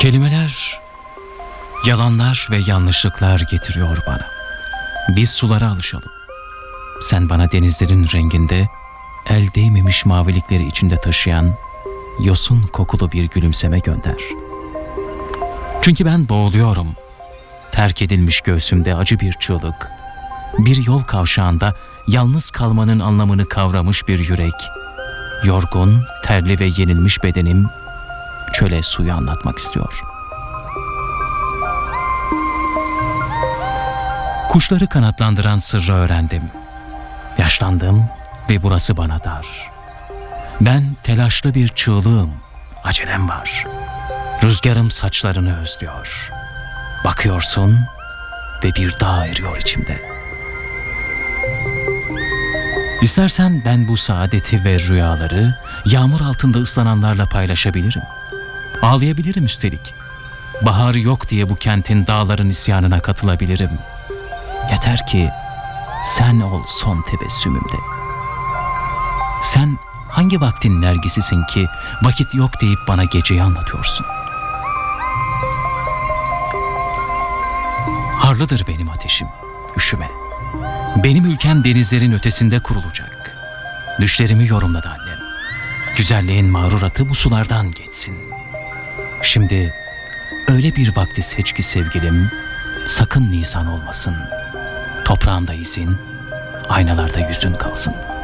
Kelimeler, yalanlar ve yanlışlıklar getiriyor bana. Biz sulara alışalım. Sen bana denizlerin renginde, el değmemiş mavilikleri içinde taşıyan yosun kokulu bir gülümseme gönder. Çünkü ben boğuluyorum. Terk edilmiş göğsümde acı bir çığlık, bir yol kavşağında yalnız kalmanın anlamını kavramış bir yürek, yorgun, terli ve yenilmiş bedenim çöle suyu anlatmak istiyor. Kuşları kanatlandıran sırrı öğrendim. Yaşlandım ve burası bana dar. Ben telaşlı bir çığlığım, acelem var. Rüzgarım saçlarını özlüyor. Bakıyorsun ve bir dağ eriyor içimde. İstersen ben bu saadeti ve rüyaları yağmur altında ıslananlarla paylaşabilirim. Ağlayabilirim üstelik. Bahar yok diye bu kentin dağların isyanına katılabilirim. Yeter ki sen ol son tebessümümde. Sen hangi vaktin nergisisin ki vakit yok deyip bana geceyi anlatıyorsun? Harlıdır benim ateşim, üşüme. Benim ülkem denizlerin ötesinde kurulacak. Düşlerimi yorumladı annem. Güzelliğin mağruratı bu sulardan geçsin. Şimdi öyle bir vakti seç ki sevgilim, sakın Nisan olmasın. Toprağımda izin, aynalarda yüzün kalsın.